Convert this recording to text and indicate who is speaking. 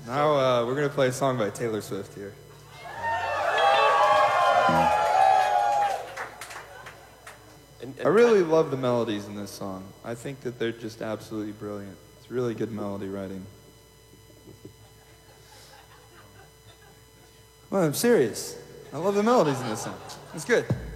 Speaker 1: Now we're going to play a song by Taylor Swift here. I really love the melodies in this song. I think that they're just absolutely brilliant. It's really good melody writing. Well, I'm serious. I love the melodies in this song. It's good.